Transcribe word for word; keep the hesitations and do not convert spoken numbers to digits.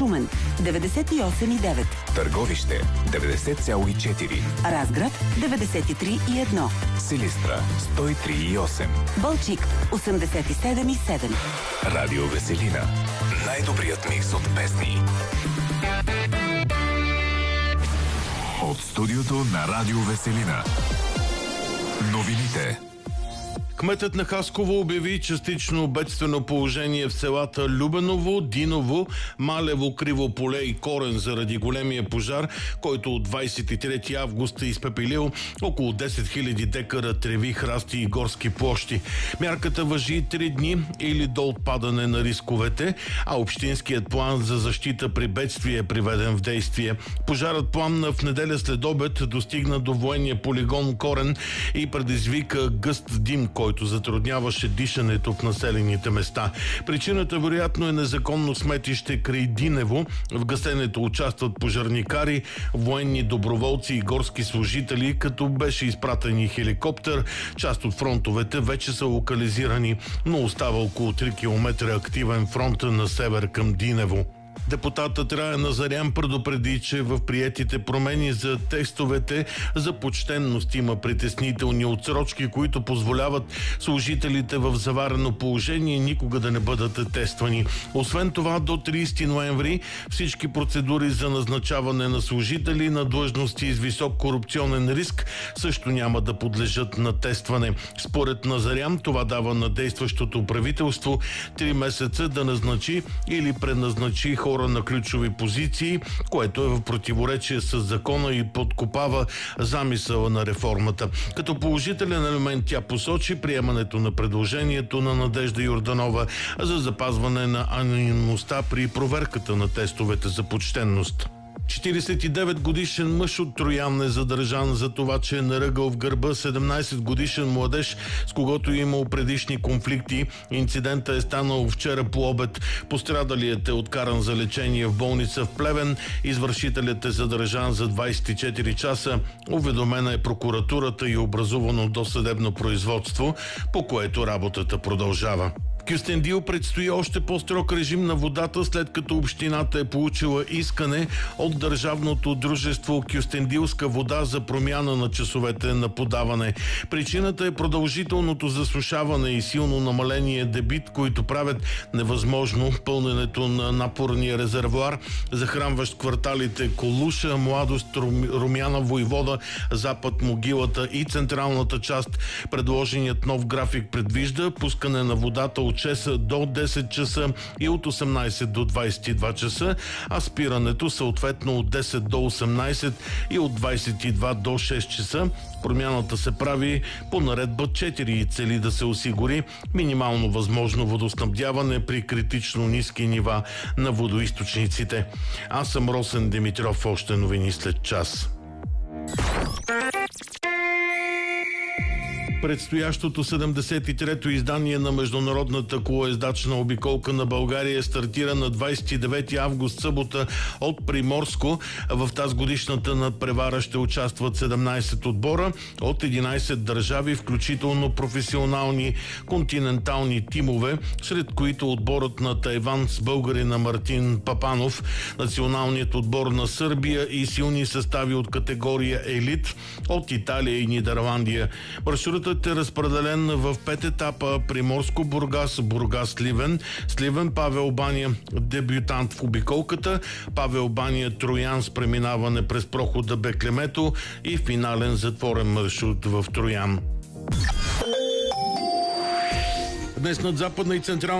Шумен деветдесет и осем и девет, Търговище деветдесет цяло и четири, Разград деветдесет и три и едно, Силистра сто и три и осем, Балчик осемдесет и седем и седем. Радио Веселина. Най-добрият микс от песни. От студиото на Радио Веселина. Новините. Кметът на Хасково обяви частично бедствено положение в селата Любеново, Диново, Малево, Криво поле и Корен заради големия пожар, който от двадесет и трети август е изпепелил около десет хиляди декара треви, храсти и горски площи. Мярката важи три дни или до отпадане на рисковете, а общинският план за защита при бедствие е приведен в действие. Пожарът пламна в неделя след обед, достигна до военния полигон Корен и предизвика гъст дим, който затрудняваше дишането в населените места. Причината вероятно е незаконно сметище край Динево. В гасенето участват пожарникари, военни доброволци и горски служители, като беше изпратен и хеликоптер. Част от фронтовете вече са локализирани, но остава около три километра активен фронт на север към Динево. Депутатът Рая Назарян предупреди, че в приетите промени за текстовете за почтенност има притеснителни отсрочки, които позволяват служителите в заварено положение никога да не бъдат тествани. Освен това, до тридесети ноември всички процедури за назначаване на служители на длъжности с висок корупционен риск също няма да подлежат на тестване. Според Назарян, това дава на действащото правителство три месеца да назначи или преназначи хора на ключови позиции, което е в противоречие с закона и подкопава замисъла на реформата. Като положителен елемент тя посочи приемането на предложението на Надежда Йорданова за запазване на анонимността при проверката на тестовете за почтенност. четиридесет и девет годишен мъж от Троян е задържан за това, че е наръгал в гърба седемнадесет годишен младеж, с когото е имал предишни конфликти. Инцидентът е станал вчера по обед. Пострадалият е откаран за лечение в болница в Плевен. Извършителят е задържан за двадесет и четири часа. Уведомена е прокуратурата и образувано досъдебно производство, по което работата продължава. В Кюстендил предстои още по-строг режим на водата, след като общината е получила искане от Държавното дружество Кюстендилска вода за промяна на часовете на подаване. Причината е продължителното засушаване и силно намаление дебит, които правят невъзможно пълненето на напорния резервоар, захранващ кварталите Колуша, Младост, Румяна, Войвода, Запад, Могилата и централната част. Предложеният нов график предвижда пускане на водата от шест до десет часа и от осемнадесет до двадесет и два часа, а спирането съответно от десет до осемнадесет и от двадесет и два до шест часа. Промяната се прави по наредба четири и цели да се осигури минимално възможно водоснабдяване при критично ниски нива на водоизточниците. Аз съм Росен Димитров, още новини след час. Предстоящото седемдесет и трето издание на Международната колоездачна обиколка на България стартира на двадесет и девети август, събота, от Приморско. В тази годишната надпревара ще участват седемнадесет отбора от единадесет държави, включително професионални континентални тимове, сред които отборът на Тайван с българина Мартин Папанов, националният отбор на Сърбия и силни състави от категория елит от Италия и Нидерландия. Маршрутът е разпределен в пет етапа: Приморско, Бургас, Бургас, Сливен, Сливен, Павел Баня, дебютант в обиколката, Павел Баня, Троян с преминаване през прохода Беклемето и финален затворен маршрут в Троян. Днес над Западна и Централна